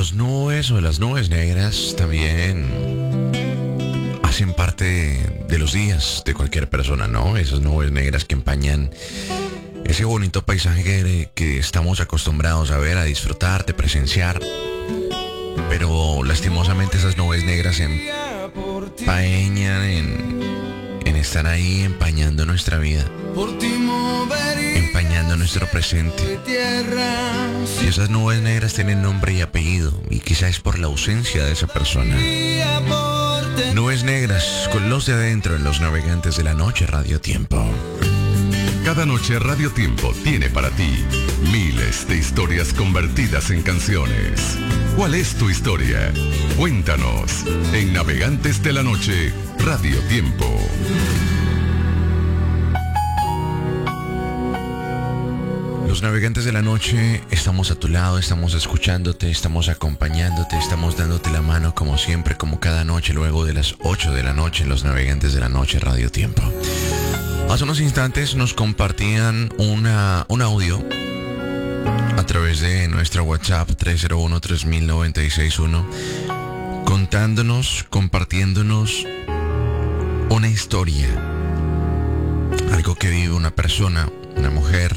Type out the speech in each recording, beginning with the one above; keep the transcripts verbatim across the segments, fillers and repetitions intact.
los nubes o las nubes negras también hacen parte de, de los días de cualquier persona, ¿no? Esas nubes negras que empañan ese bonito paisaje que, que estamos acostumbrados a ver, a disfrutar, de presenciar. Pero lastimosamente esas nubes negras empañan en, en estar ahí empañando nuestra vida, empañando nuestro presente. Y esas nubes negras tienen nombre y apellido, y quizás es por la ausencia de esa persona. Nubes negras con los de adentro en Los Navegantes de la Noche, Radio Tiempo. Cada noche Radio Tiempo tiene para ti miles de historias convertidas en canciones. ¿Cuál es tu historia? Cuéntanos en Navegantes de la Noche, Radio Tiempo. Los Navegantes de la Noche, estamos a tu lado, estamos escuchándote, estamos acompañándote, estamos dándote la mano como siempre, como cada noche, luego de las ocho de la noche en Los Navegantes de la Noche, Radio Tiempo. Hace unos instantes nos compartían una, un audio a través de nuestra WhatsApp tres cero uno, tres mil noventa y seis uno, contándonos, compartiéndonos una historia, algo que vive una persona, una mujer,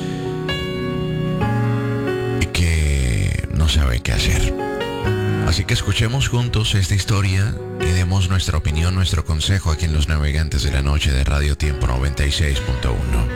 y que no sabe qué hacer. Así que escuchemos juntos esta historia y demos nuestra opinión, nuestro consejo aquí en Los Navegantes de la Noche de Radio Tiempo noventa y seis punto uno.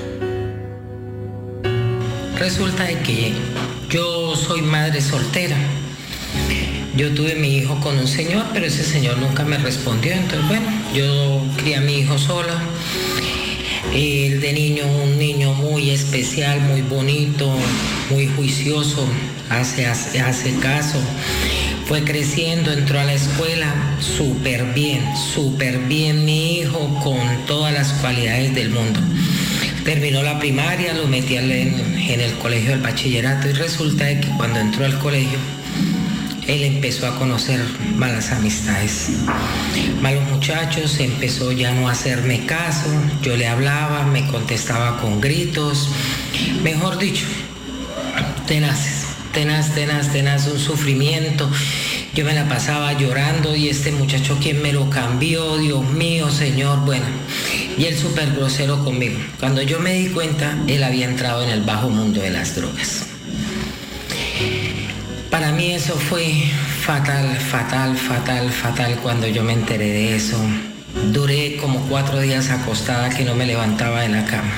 Resulta de que yo soy madre soltera. Yo tuve mi hijo con un señor, pero ese señor nunca me respondió. Entonces, bueno, yo crié a mi hijo sola. El de niño, un niño muy especial, muy bonito, muy juicioso, hace, hace, hace caso. Fue creciendo, entró a la escuela súper bien, súper bien mi hijo, con todas las cualidades del mundo. Terminó la primaria, lo metí en, en el colegio del bachillerato y resulta de que cuando entró al colegio, él empezó a conocer malas amistades, malos muchachos, empezó ya no a hacerme caso, yo le hablaba, me contestaba con gritos, mejor dicho, tenaces, tenaz, tenaz, tenaz, un sufrimiento. Yo me la pasaba llorando y este muchacho, ¿quién me lo cambió? Dios mío, Señor, bueno. Y él súper grosero conmigo. Cuando yo me di cuenta, él había entrado en el bajo mundo de las drogas. Para mí eso fue fatal, fatal, fatal, fatal cuando yo me enteré de eso. Duré como cuatro días acostada que no me levantaba de la cama.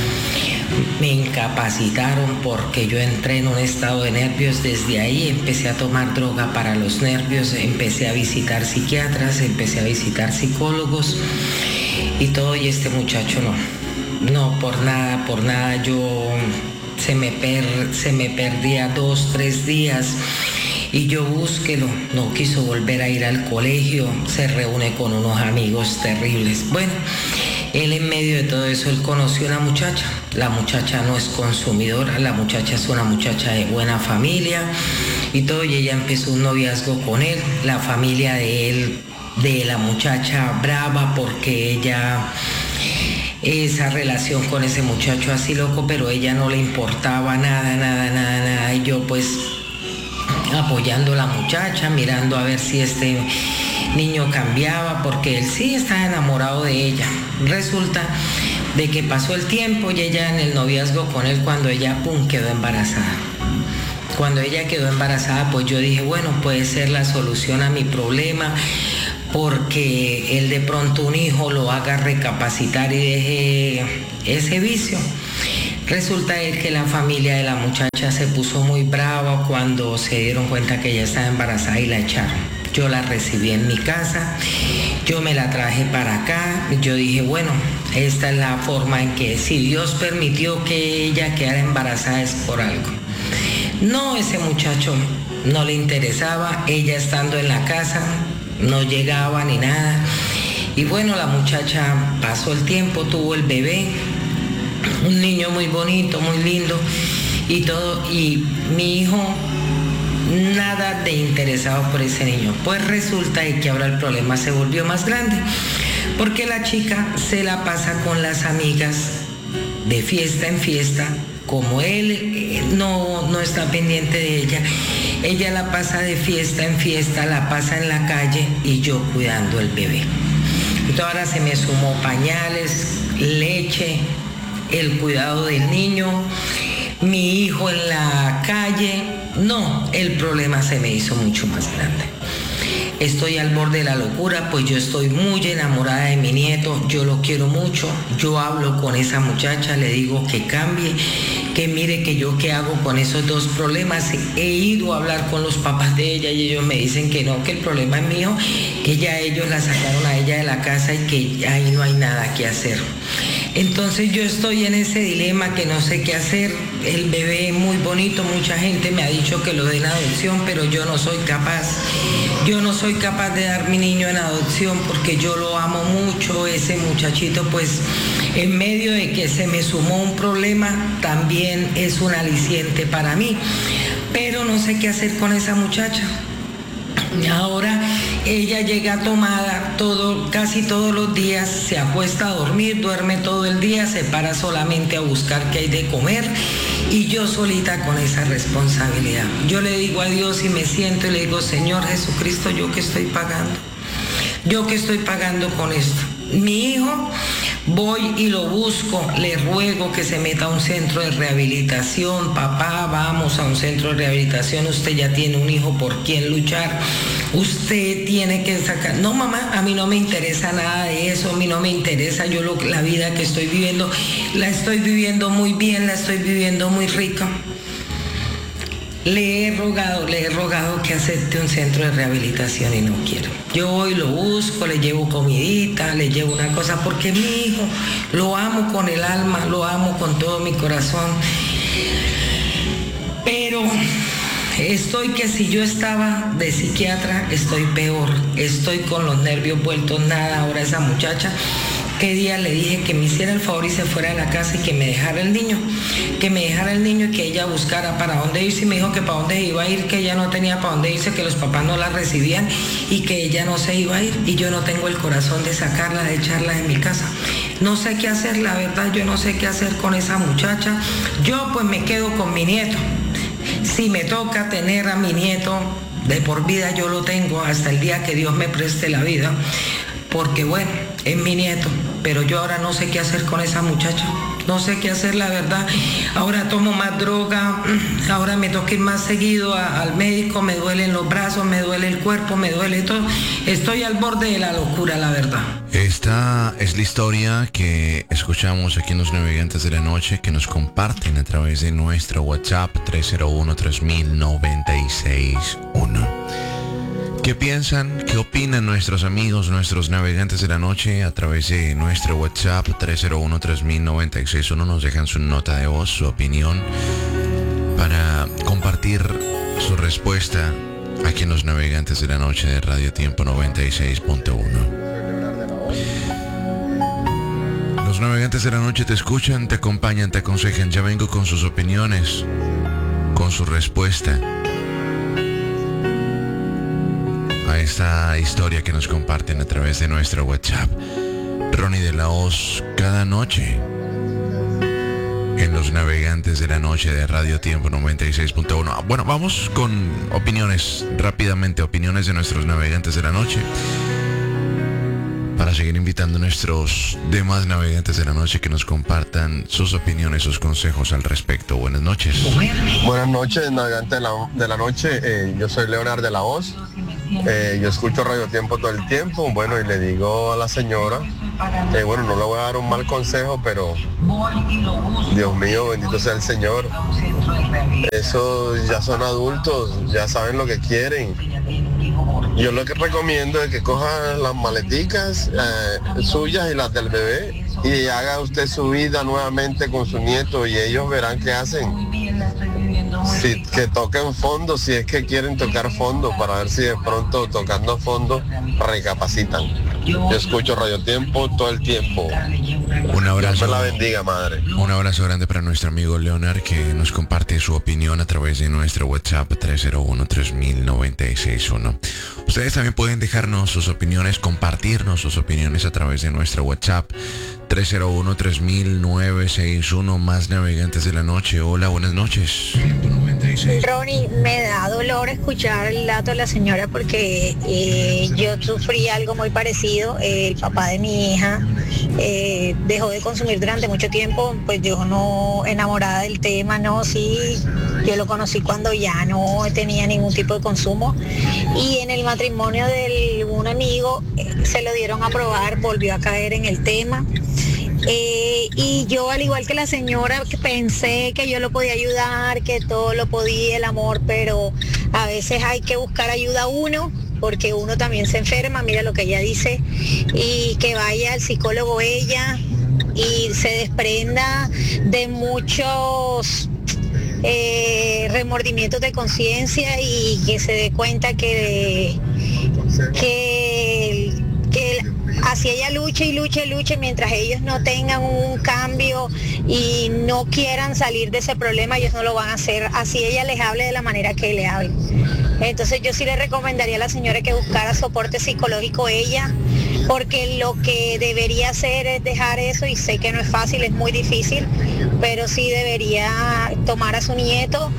Me incapacitaron porque yo entré en un estado de nervios. Desde ahí empecé a tomar droga para los nervios, empecé a visitar psiquiatras, empecé a visitar psicólogos y todo, y este muchacho no, no, por nada, por nada, yo se me, per, se me perdía dos, tres días y yo búsquelo, no quiso volver a ir al colegio, se reúne con unos amigos terribles. Bueno, él en medio de todo eso, él conoció a una muchacha. La muchacha no es consumidora, la muchacha es una muchacha de buena familia y todo, y ella empezó un noviazgo con él. La familia de él, de la muchacha, brava porque ella, esa relación con ese muchacho así loco, pero ella no le importaba nada, nada, nada, nada. Y yo pues apoyando a la muchacha, mirando a ver si este niño cambiaba, porque él sí estaba enamorado de ella. Resulta de que pasó el tiempo y ella en el noviazgo con él, cuando ella pum, quedó embarazada. Cuando ella quedó embarazada, pues yo dije, bueno, puede ser la solución a mi problema, porque él de pronto un hijo lo haga recapacitar y deje ese vicio. Resulta que la familia de la muchacha se puso muy brava cuando se dieron cuenta que ella estaba embarazada y la echaron. Yo la recibí en mi casa, yo me la traje para acá, yo dije, bueno, esta es la forma en que, si Dios permitió que ella quedara embarazada, es por algo. No, ese muchacho no le interesaba, ella estando en la casa, no llegaba ni nada. Y bueno, la muchacha pasó el tiempo, tuvo el bebé, un niño muy bonito, muy lindo y todo, y mi hijo nada de interesado por ese niño. Pues resulta que ahora el problema se volvió más grande, porque la chica se la pasa con las amigas de fiesta en fiesta, como él eh, no, no está pendiente de ella, ella la pasa de fiesta en fiesta, la pasa en la calle y yo cuidando el bebé. Entonces ahora se me sumó pañales, leche, el cuidado del niño, mi hijo en la calle. No, el problema se me hizo mucho más grande. Estoy al borde de la locura, pues yo estoy muy enamorada de mi nieto, yo lo quiero mucho, yo hablo con esa muchacha, le digo que cambie, que mire que yo qué hago con esos dos problemas. He ido a hablar con los papás de ella y ellos me dicen que no, que el problema es mío, que ya ellos la sacaron a ella de la casa y que ahí no hay nada que hacer. Entonces yo estoy en ese dilema que no sé qué hacer. El bebé es muy bonito, mucha gente me ha dicho que lo den en adopción, pero yo no soy capaz. Yo no soy capaz de dar mi niño en adopción porque yo lo amo mucho. Ese muchachito, pues, en medio de que se me sumó un problema, también es un aliciente para mí. Pero no sé qué hacer con esa muchacha. Ahora ella llega tomada todo, casi todos los días, se acuesta a dormir, duerme todo el día, se para solamente a buscar qué hay de comer y yo solita con esa responsabilidad. Yo le digo a Dios y me siento y le digo, Señor Jesucristo, ¿yo qué estoy pagando? ¿Yo qué estoy pagando con esto? Mi hijo, voy y lo busco, le ruego que se meta a un centro de rehabilitación. Papá, vamos a un centro de rehabilitación, usted ya tiene un hijo por quien luchar, usted tiene que sacar. No, mamá, a mí no me interesa nada de eso, a mí no me interesa, yo lo, la vida que estoy viviendo, la estoy viviendo muy bien, la estoy viviendo muy rica. Le he rogado, le he rogado que acepte un centro de rehabilitación y no quiero. Yo voy, lo busco, le llevo comidita, le llevo una cosa, porque mi hijo lo amo con el alma, lo amo con todo mi corazón. Pero estoy que si yo estaba de psiquiatra, estoy peor. Estoy con los nervios vueltos nada. Ahora esa muchacha, qué día le dije que me hiciera el favor y se fuera de la casa y que me dejara el niño, que me dejara el niño y que ella buscara para dónde irse. Y me dijo que para dónde iba a ir, que ella no tenía para dónde irse, que los papás no la recibían y que ella no se iba a ir. Y yo no tengo el corazón de sacarla, de echarla de mi casa. No sé qué hacer, la verdad, yo no sé qué hacer con esa muchacha. Yo pues me quedo con mi nieto. Si me toca tener a mi nieto de por vida, yo lo tengo hasta el día que Dios me preste la vida. Porque bueno, es mi nieto, pero yo ahora no sé qué hacer con esa muchacha, no sé qué hacer, la verdad. Ahora tomo más droga, ahora me toca ir más seguido a, al médico, me duelen los brazos, me duele el cuerpo, me duele todo. Estoy al borde de la locura, la verdad. Esta es la historia que escuchamos aquí en Los Navegantes de la Noche, que nos comparten a través de nuestro WhatsApp tres cero uno, tres mil, noventa y seis uno. ¿Qué piensan? ¿Qué opinan nuestros amigos, nuestros navegantes de la noche a través de nuestro WhatsApp tres cero uno, tres mil, noventa y seis uno? Nos dejan su nota de voz, su opinión, para compartir su respuesta aquí en Los Navegantes de la Noche de Radio Tiempo noventa y seis punto uno. Los Navegantes de la Noche te escuchan, te acompañan, te aconsejan. Ya vengo con sus opiniones, con su respuesta a esta historia que nos comparten a través de nuestro WhatsApp. Ronnie de la Hoz, cada noche en Los Navegantes de la Noche de Radio Tiempo noventa y seis punto uno. Bueno, vamos con opiniones rápidamente, opiniones de nuestros navegantes de la noche, para seguir invitando a nuestros demás navegantes de la noche que nos compartan sus opiniones, sus consejos al respecto. Buenas noches. Buenas noches, navegantes de la, de la noche. Eh, yo soy Leonard de la Hoz. Eh, yo escucho Radio Tiempo todo el tiempo. Bueno, y le digo a la señora, eh, bueno, no le voy a dar un mal consejo, pero Dios mío, bendito sea el Señor. Esos ya son adultos, ya saben lo que quieren. Yo lo que recomiendo es que coja las maleticas eh, suyas y las del bebé y haga usted su vida nuevamente con su nieto y ellos verán qué hacen. Si, que toquen fondo, si es que quieren tocar fondo, para ver si de pronto tocando fondo recapacitan. Yo escucho Radio Tiempo todo el tiempo. Un abrazo. Dios me la bendiga, madre. Un abrazo grande para nuestro amigo Leonard, que nos comparte su opinión a través de nuestro WhatsApp tres cero uno, tres mil, noventa y seis uno. Ustedes también pueden dejarnos sus opiniones, compartirnos sus opiniones a través de nuestro WhatsApp tres cero uno, tres mil, nueve seis uno. Más navegantes de la noche. Hola, buenas noches. Ronnie, me da dolor escuchar el dato de la señora porque eh, yo sufrí algo muy parecido. Eh, el papá de mi hija eh, dejó de consumir durante mucho tiempo, pues yo no enamorada del tema, no, sí, yo lo conocí cuando ya no tenía ningún tipo de consumo y en el matrimonio de un amigo eh, se lo dieron a probar, volvió a caer en el tema. Eh, y yo, al igual que la señora, pensé que yo lo podía ayudar, que todo lo podía, el amor, pero a veces hay que buscar ayuda a uno, porque uno también se enferma, mira lo que ella dice, y que vaya al psicólogo ella y se desprenda de muchos eh, remordimientos de conciencia y que se dé cuenta que, que, que así ella luche y luche y luche, mientras ellos no tengan un cambio y no quieran salir de ese problema, ellos no lo van a hacer, así ella les hable de la manera que le hable. Entonces yo sí le recomendaría a la señora que buscara soporte psicológico ella, porque lo que debería hacer es dejar eso, y sé que no es fácil, es muy difícil, pero sí debería tomar a su nieto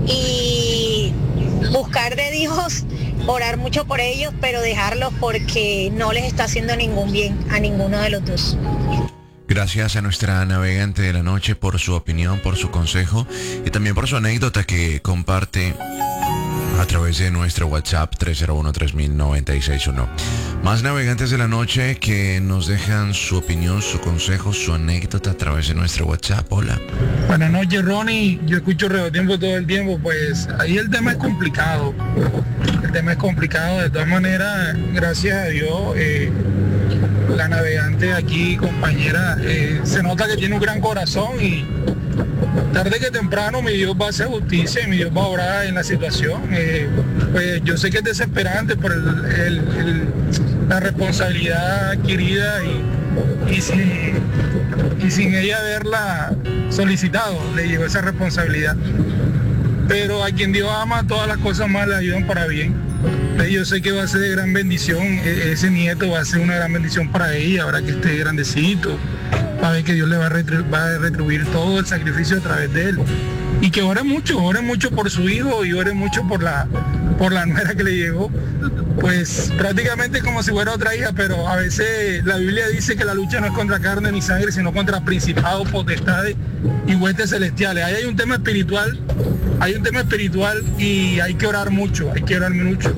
y buscar de Dios, orar mucho por ellos, pero dejarlos porque no les está haciendo ningún bien a ninguno de los dos. Gracias a nuestra navegante de la noche por su opinión, por su consejo y también por su anécdota que comparte a través de nuestro WhatsApp tres cero uno, tres mil, noventa y seis uno. Más navegantes de la noche que nos dejan su opinión, su consejo, su anécdota a través de nuestro WhatsApp. Hola. Buenas noches, Ronnie. Yo escucho Radio Tiempo todo el tiempo. Pues ahí el tema es complicado. El tema es complicado. De todas maneras, gracias a Dios, eh, la navegante aquí, compañera, eh, se nota que tiene un gran corazón y tarde que temprano mi Dios va a hacer justicia y mi Dios va a obrar en la situación. Eh, pues yo sé que es desesperante por el, el, el, la responsabilidad adquirida y, y, sin, y sin ella haberla solicitado, le llegó esa responsabilidad. Pero a quien Dios ama, todas las cosas más le ayudan para bien. Yo sé que va a ser de gran bendición, ese nieto va a ser una gran bendición para ella, ahora que esté grandecito, va a ver que Dios le va a, retru- va a retribuir todo el sacrificio a través de él. Y que ore mucho, ore mucho por su hijo y ore mucho por la, por la nuera que le llegó, pues prácticamente como si fuera otra hija, pero a veces la Biblia dice que la lucha no es contra carne ni sangre, sino contra principados, potestades y huestes celestiales. Ahí hay un tema espiritual, hay un tema espiritual y hay que orar mucho, hay que orar mucho.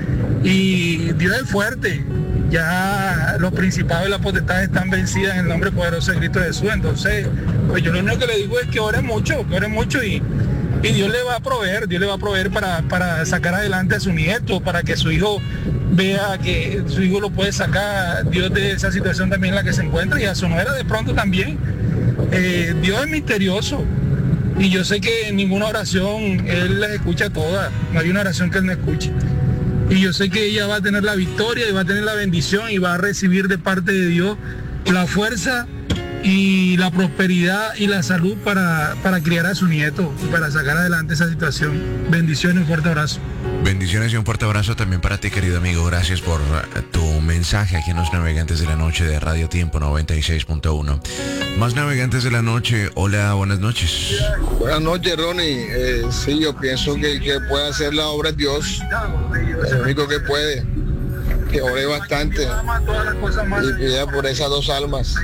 Y Dios es fuerte, ya los principados y las potestades están vencidas en el nombre poderoso de Cristo Jesús. Entonces, pues yo lo único que le digo es que ore mucho, que ore mucho y, y Dios le va a proveer, Dios le va a proveer para, para sacar adelante a su nieto, para que su hijo vea que su hijo lo puede sacar, Dios, de esa situación también en la que se encuentra, y a su nuera de pronto también. Eh, Dios es misterioso y yo sé que en ninguna oración Él las escucha todas, no hay una oración que Él no escuche. Y yo sé que ella va a tener la victoria y va a tener la bendición y va a recibir de parte de Dios la fuerza y la prosperidad y la salud para, para criar a su nieto, para sacar adelante esa situación. Bendiciones y un fuerte abrazo. Bendiciones y un fuerte abrazo también para ti, querido amigo. Gracias por tu mensaje aquí en los Navegantes de la Noche de Radio Tiempo noventa y seis punto uno. Más Navegantes de la Noche, hola, buenas noches. Buenas noches, Ronnie. Eh, sí, yo pienso que, que puede hacer la obra de Dios, el único que puede. Que ore bastante y pida por esas dos almas,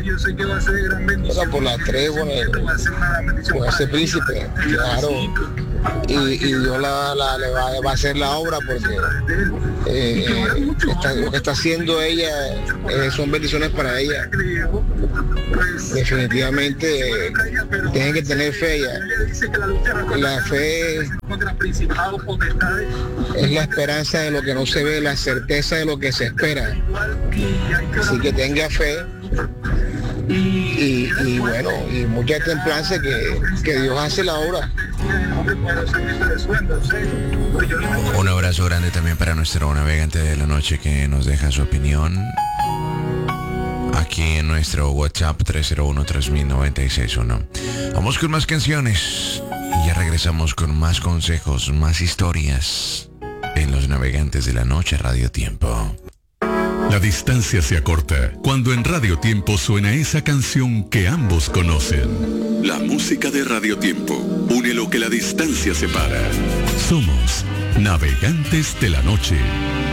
o sea, por las tres, por, el, por ese príncipe, claro, y, y Dios la, la, le va, va a hacer la obra porque eh, está, lo que está haciendo ella eh, son bendiciones para ella. Definitivamente eh, tienen que tener fe ya. La fe es la esperanza de lo que no se ve, la certeza de lo que se espera. Así que tenga fe y, y bueno, y mucha templanza que, que Dios hace la obra. Un abrazo grande también para nuestro navegante de la noche que nos deja su opinión. aquí en nuestro WhatsApp tres cero uno, tres mil noventa y seis uno. Vamos con más canciones y ya regresamos con más consejos, más historias en Los Navegantes de la Noche Radio Tiempo. La distancia se acorta cuando en Radio Tiempo suena esa canción que ambos conocen. La música de Radio Tiempo une lo que la distancia separa. Somos Navegantes de la Noche.